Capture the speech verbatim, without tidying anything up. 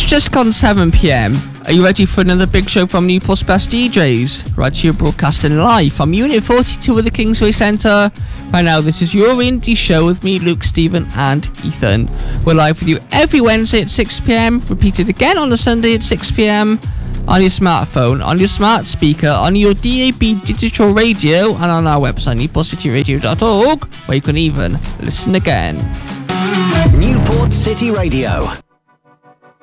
just gone seven p.m. Are you ready for another big show from Newport's best D Js? Right here broadcasting live from Unit forty-two of the Kingsway Centre. Right now, this is your indie show with me, Luke, Stephen and Ethan. We're live with you every Wednesday at six p.m, repeated again on a Sunday at six p.m, on your smartphone, on your smart speaker, on your D A B digital radio, and on our website, newport city radio dot org, where you can even listen again. Newport City Radio.